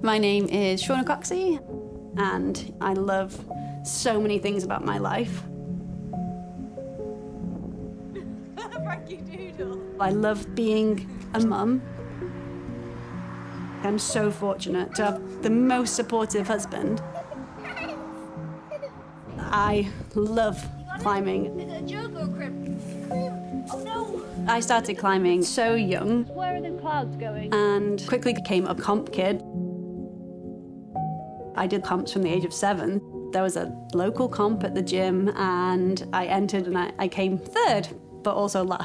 My name is Shauna Coxey, and I love so many things about my life. Frankie Doodle. I love being a mum. I'm so fortunate to have the most supportive husband. I love climbing. Is it a joke or a crib? Oh no! I started climbing so young Where are the clouds going? and quickly became a comp kid. I did comps from the age of 7. There was a local comp at the gym and I entered and I came third, but also last.